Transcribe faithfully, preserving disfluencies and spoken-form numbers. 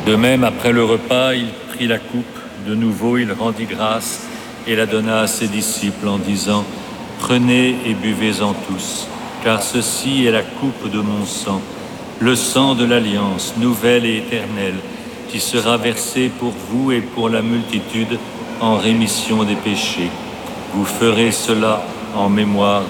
De même, après le repas, il prit la coupe. De nouveau, il rendit grâce et la donna à ses disciples en disant « Prenez et buvez-en tous, car ceci est la coupe de mon sang, le sang de l'alliance nouvelle et éternelle, qui sera versé pour vous et pour la multitude en rémission des péchés. Vous ferez cela en mémoire de moi. »